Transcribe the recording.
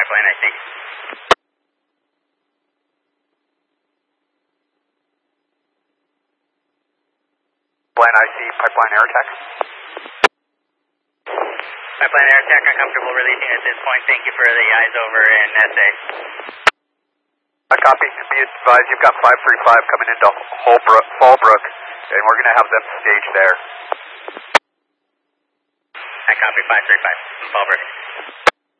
pipeline, I think. Pipeline IC, pipeline air attack. Pipeline air attack, uncomfortable releasing at this point. Thank you for the eyes over in SA. I copy. Be advised, you've got 535 coming into Fallbrook, and we're going to have them staged there. I copy 535 from Fallbrook.